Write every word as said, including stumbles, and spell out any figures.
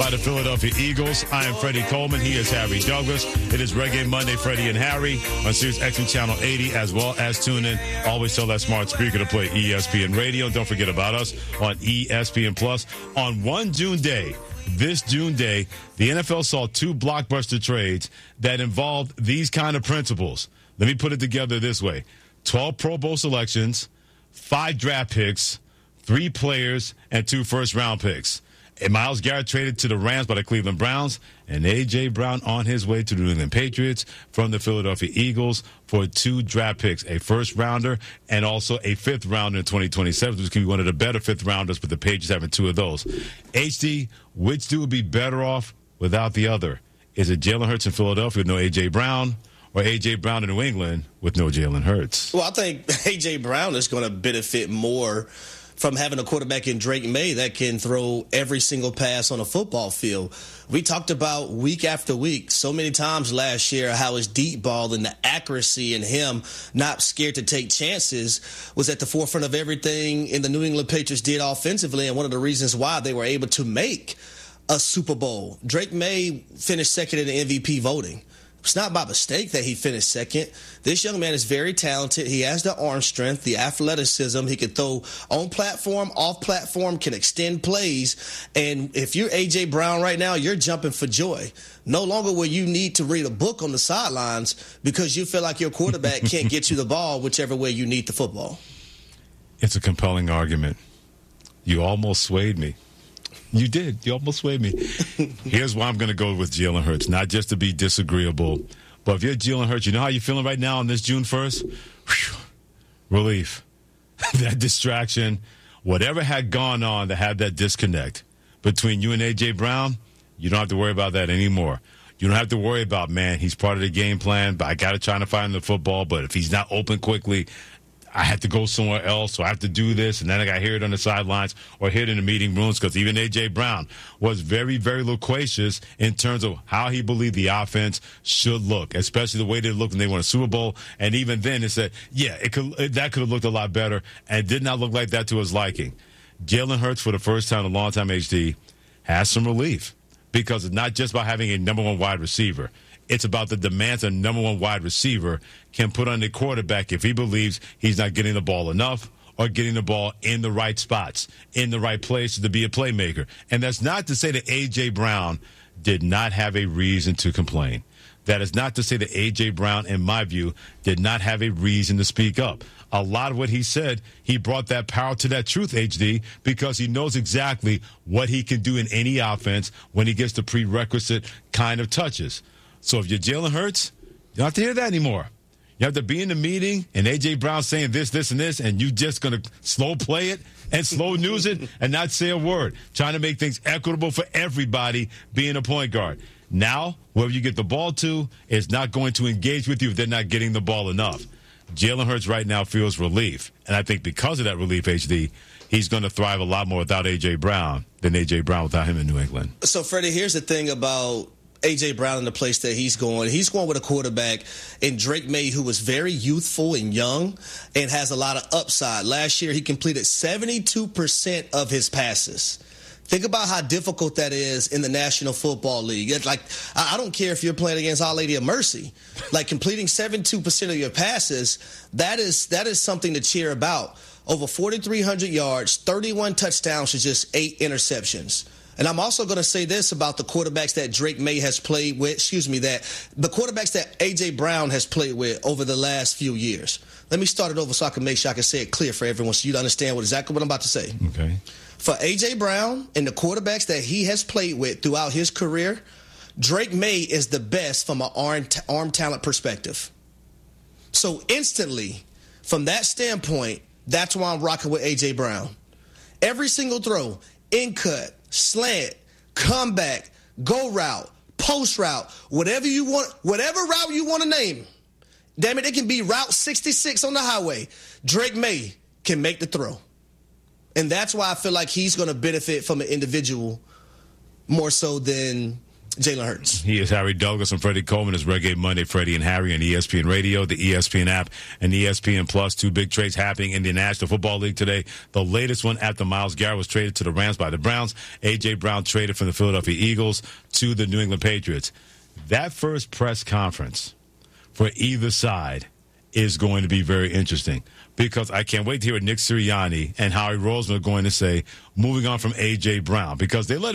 by the Philadelphia Eagles. I am Freddie Coleman. He is Harry Douglas. It is Reggae Monday, Freddie and Harry on Sirius X M Channel eighty, as well as tune in. Always tell that smart speaker to play E S P N Radio. Don't forget about us on E S P N Plus. On one June day, this June day, the N F L saw two blockbuster trades that involved these kind of principles. Let me put it together this way. twelve Pro Bowl selections, five draft picks, three players, and two first-round picks. And Myles Garrett traded to the Rams by the Cleveland Browns, and A J. Brown on his way to the New England Patriots from the Philadelphia Eagles for two draft picks, a first-rounder and also a fifth-rounder in twenty twenty-seven, which can be one of the better fifth-rounders, but the Patriots having two of those. H D, which dude would be better off without the other? Is it Jalen Hurts in Philadelphia with no A J. Brown, or A J. Brown in New England with no Jalen Hurts? Well, I think A J. Brown is going to benefit more from having a quarterback in Drake May that can throw every single pass on a football field. We talked about week after week so many times last year how his deep ball and the accuracy and him not scared to take chances was at the forefront of everything in the New England Patriots did offensively, and one of the reasons why they were able to make a Super Bowl. Drake May finished second in the M V P voting. It's not by mistake that he finished second. This young man is very talented. He has the arm strength, the athleticism. He can throw on platform, off platform, can extend plays. And if you're A J. Brown right now, you're jumping for joy. No longer will you need to read a book on the sidelines because you feel like your quarterback can't get you the ball whichever way you need the football. It's a compelling argument. You almost swayed me. You did. You almost swayed me. Here's why I'm going to go with Jalen Hurts, not just to be disagreeable, but if you're Jalen Hurts, you know how you're feeling right now on this June first? Whew. Relief. That distraction, whatever had gone on to have that disconnect between you and A J. Brown, you don't have to worry about that anymore. You don't have to worry about, man, he's part of the game plan, but I got to try to find the football, but if he's not open quickly, I have to go somewhere else, so I have to do this, and then I got to hear it on the sidelines or hear it in the meeting rooms, because even A J. Brown was very, very loquacious in terms of how he believed the offense should look, especially the way they looked when they won a Super Bowl. And even then, it said, yeah, it could, it, that could have looked a lot better, and it did not look like that to his liking. Jalen Hurts, for the first time in a long time, H D, has some relief, because it's not just about having a number one wide receiver. It's about the demands a number one wide receiver can put on the quarterback if he believes he's not getting the ball enough or getting the ball in the right spots, in the right places to be a playmaker. And that's not to say that A J. Brown did not have a reason to complain. That is not to say that A J. Brown, in my view, did not have a reason to speak up. A lot of what he said, he brought that power to that truth, H D, because he knows exactly what he can do in any offense when he gets the prerequisite kind of touches. So if you're Jalen Hurts, you don't have to hear that anymore. You have to be in the meeting and A J. Brown saying this, this, and this, and you just going to slow play it and slow news it and not say a word, trying to make things equitable for everybody being a point guard. Now, whoever you get the ball to is not going to engage with you if they're not getting the ball enough. Jalen Hurts right now feels relief, and I think because of that relief, H D, he's going to thrive a lot more without A J. Brown than A J. Brown without him in New England. So, Freddie, here's the thing about A J. Brown in the place that he's going. He's going with a quarterback in Drake May who was very youthful and young and has a lot of upside. Last year, he completed seventy-two percent of his passes. Think about how difficult that is in the National Football League. It's like, I don't care if you're playing against Our Lady of Mercy. Like, completing seventy-two percent of your passes, that is that is something to cheer about. Over forty-three hundred yards, thirty-one touchdowns to just eight interceptions. And I'm also going to say this about the quarterbacks that Drake May has played with, excuse me, that the quarterbacks that A J. Brown has played with over the last few years. Let me start it over so I can make sure I can say it clear for everyone so you understand what exactly what I'm about to say. Okay. For A J. Brown and the quarterbacks that he has played with throughout his career, Drake May is the best from an arm, arm talent perspective. So instantly, from that standpoint, that's why I'm rocking with A J. Brown. Every single throw, in cut, slant, comeback, go route, post route, whatever you want, whatever route you want to name. Damn it, it can be Route sixty-six on the highway. Drake May can make the throw. And that's why I feel like he's going to benefit from an individual more so than Jalen Hurts. He is Harry Douglas and Freddie Coleman. Is Reggae Monday, Freddie and Harry on E S P N Radio, the E S P N app, and E S P N Plus. Two big trades happening in the National Football League today. The latest one after Myles Garrett was traded to the Rams by the Browns. A J. Brown traded from the Philadelphia Eagles to the New England Patriots. That first press conference for either side is going to be very interesting, because I can't wait to hear what Nick Sirianni and Howie Roseman are going to say moving on from A J. Brown, because they let